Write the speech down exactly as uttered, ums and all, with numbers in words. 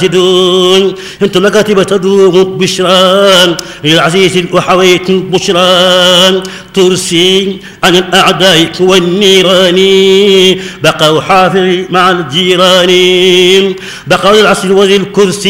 دون انتم مكاتب تدوم بشران للعزيز الأحويت بشران ترسي عن الأعداء والنيران بقوا حافظي مع الجيران بقوا للعصر وذي الكرسي